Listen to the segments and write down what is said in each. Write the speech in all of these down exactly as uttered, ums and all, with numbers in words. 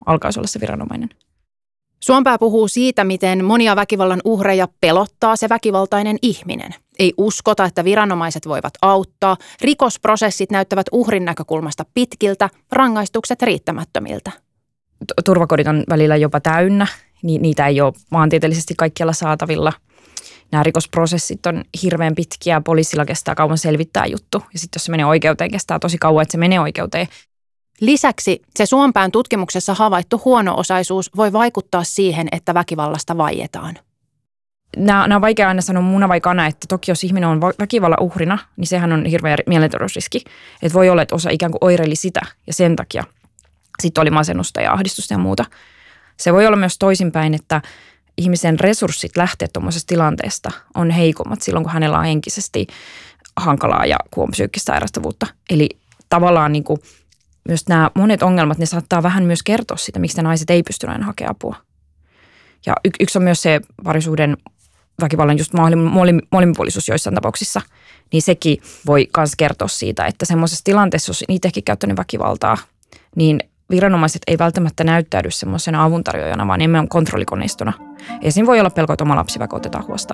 alkaisi olla se viranomainen. Suompää puhuu siitä, miten monia väkivallan uhreja pelottaa se väkivaltainen ihminen. Ei uskota, että viranomaiset voivat auttaa, rikosprosessit näyttävät uhrin näkökulmasta pitkiltä, rangaistukset riittämättömiltä. Turvakodit on välillä jopa täynnä, niitä ei ole maantieteellisesti kaikkialla saatavilla. Nämä rikosprosessit on hirveän pitkiä, poliisilla kestää kauan selvittää juttu ja sitten jos se menee oikeuteen, kestää tosi kauan, että se menee oikeuteen. Lisäksi se Suompään tutkimuksessa havaittu huono-osaisuus voi vaikuttaa siihen, että väkivallasta vaietaan. Nämä, nämä on vaikea aina sanoa muna vai kana, että toki jos ihminen on väkivallan uhrina, niin sehän on hirveä mielenterveysriski. Että voi olla, että osa ikään kuin oireili sitä ja sen takia sitten oli masennusta ja ahdistusta ja muuta. Se voi olla myös toisinpäin, että ihmisen resurssit lähteä tuommoisesta tilanteesta on heikommat silloin, kun hänellä on henkisesti hankalaa ja kun on psyykkistä sairastavuutta. Eli tavallaan niin kuin myös nämä monet ongelmat, ne saattaa vähän myös kertoa sitä, miksi ne naiset ei pysty aina hakemaan apua. Ja y- yksi on myös se parisuuden väkivallan just molemminpuolisuus joissain tapauksissa, niin sekin voi myös kertoa siitä, että semmoisessa tilanteessa, jos itsekin käyttänyt väkivaltaa, niin viranomaiset ei välttämättä näyttäydy semmoisena avuntarjoajana, vaan enemmän kontrollikoneistona. Ja siinä voi olla pelko, että oma lapsiväki otetaan huostaan.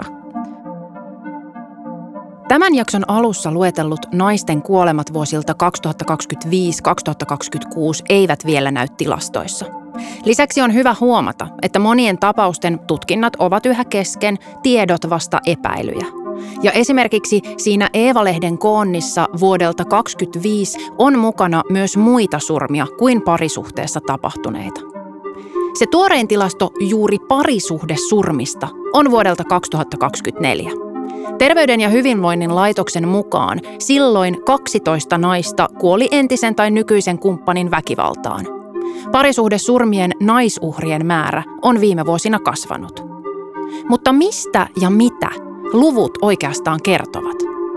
Tämän jakson alussa luetellut naisten kuolemat vuosilta kaksituhattakaksikymmentäviisi kaksituhattakaksikymmentäkuusi eivät vielä näy tilastoissa. Lisäksi on hyvä huomata, että monien tapausten tutkinnat ovat yhä kesken, tiedot vasta epäilyjä. Ja esimerkiksi siinä Eeva-lehden koonnissa vuodelta kaksituhattakaksikymmentäviisi on mukana myös muita surmia kuin parisuhteessa tapahtuneita. Se tuorein tilasto juuri parisuhdesurmista on vuodelta kaksituhattakaksikymmentäneljä. Terveyden ja hyvinvoinnin laitoksen mukaan silloin kaksitoista naista kuoli entisen tai nykyisen kumppanin väkivaltaan. Parisuhdesurmien naisuhrien määrä on viime vuosina kasvanut. Mutta mistä ja mitä luvut oikeastaan kertovat?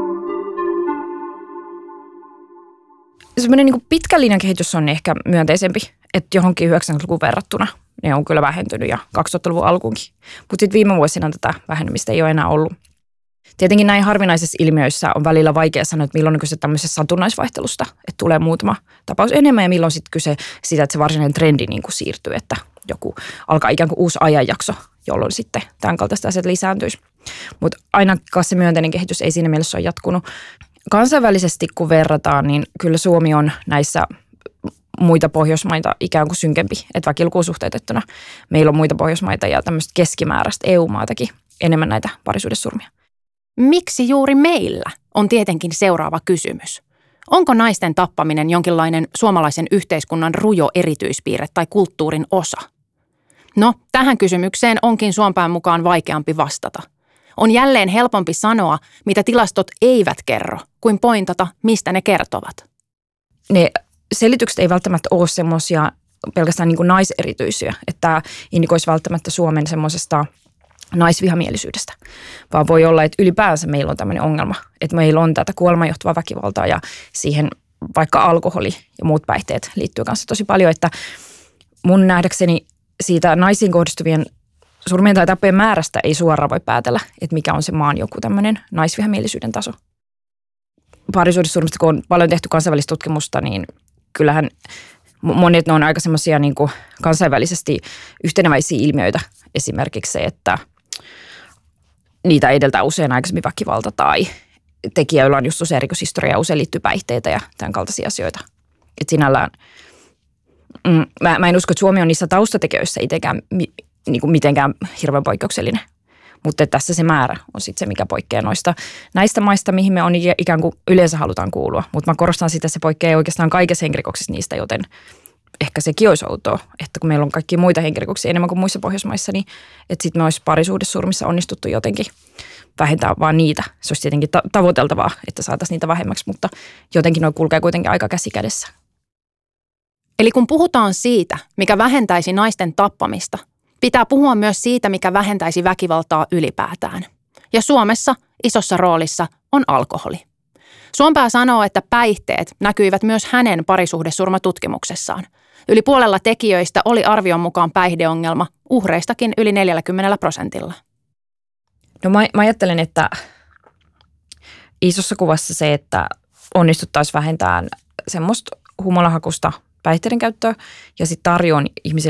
Sellainen niin kuin pitkän linjan kehitys on ehkä myönteisempi, että johonkin yhdeksänkymmentälukuun verrattuna ne on kyllä vähentynyt ja kaksituhattaluvun alkuunkin. Mutta sitten viime vuosina tätä vähenemistä ei ole enää ollut. Tietenkin näin harvinaisissa ilmiöissä on välillä vaikea sanoa, että milloin on kyse tämmöisestä satunnaisvaihtelusta, että tulee muutama tapaus enemmän ja milloin sitten kyse siitä, että se varsinainen trendi niin kuin siirtyy, että joku alkaa ikään kuin uusi ajanjakso, jolloin sitten tämän kaltaista asiat lisääntyisi. Mutta ainakaan se myönteinen kehitys ei siinä mielessä ole jatkunut. Kansainvälisesti kun verrataan, niin kyllä Suomi on näissä muita Pohjoismaita ikään kuin synkempi, että väkilukuun suhteutettuna meillä on muita Pohjoismaita ja tämmöistä keskimääräistä E U-maatakin enemmän näitä parisuhdesurmia. Miksi juuri meillä on tietenkin seuraava kysymys. Onko naisten tappaminen jonkinlainen suomalaisen yhteiskunnan rujo erityispiirre tai kulttuurin osa? No, tähän kysymykseen onkin Suompään mukaan vaikeampi vastata. On jälleen helpompi sanoa, mitä tilastot eivät kerro, kuin pointata, mistä ne kertovat. Ne selitykset ei välttämättä ole semmoisia pelkästään niin kuin naiserityisiä, että tämä indikoisi välttämättä Suomen semmoisesta naisvihamielisyydestä, vaan voi olla, että ylipäänsä meillä on tämmöinen ongelma, että meillä on tätä kuolemaan johtuvaa väkivaltaa ja siihen vaikka alkoholi ja muut päihteet liittyy kanssa tosi paljon, että mun nähdäkseni siitä naisiin kohdistuvien surmien tai tappojen määrästä ei suoraan voi päätellä, että mikä on se maan joku tämmöinen naisvihamielisyyden taso. Parisuhdesurmista, kun on paljon tehty kansainvälistä tutkimusta, niin kyllähän monet ne on aika semmoisia niin kuin kansainvälisesti yhteneväisiä ilmiöitä. Esimerkiksi se, että niitä edeltää usein aikaisemmin väkivalta tai tekijöillä on just usein rikoshistoria ja usein liittyy päihteitä ja tämän kaltaisia asioita. Että sinällään mm, mä, mä en usko, että Suomi on niissä taustatekijöissä itsekään niin kuin mitenkään hirveän poikkeuksellinen. Mutta tässä se määrä on sitten se, mikä poikkeaa noista näistä maista, mihin me on ikään kuin yleensä halutaan kuulua. Mutta mä korostan sitä, että se poikkeaa oikeastaan kaikessa henkirikoksissa niistä, joten ehkä sekin olisi outoa, että kun meillä on kaikkia muita henkirikoksia enemmän kuin muissa Pohjoismaissa, niin että sitten me olisi parisuhdesurmissa onnistuttu jotenkin vähentää vaan niitä. Se olisi tietenkin ta- tavoiteltavaa, että saataisiin niitä vähemmäksi, mutta jotenkin ne kulkee kuitenkin aika käsi kädessä. Eli kun puhutaan siitä, mikä vähentäisi naisten tappamista, pitää puhua myös siitä, mikä vähentäisi väkivaltaa ylipäätään. Ja Suomessa isossa roolissa on alkoholi. Suompää sanoo, että päihteet näkyivät myös hänen parisuhdesurmatutkimuksessaan. Yli puolella tekijöistä oli arvion mukaan päihdeongelma, uhreistakin yli neljälläkymmenellä prosentilla. No mä, mä ajattelen, että isossa kuvassa se, että onnistuttaisiin vähentämään semmoista humalahakusta päihteiden käyttöä ja sitten tarjoan ihmisille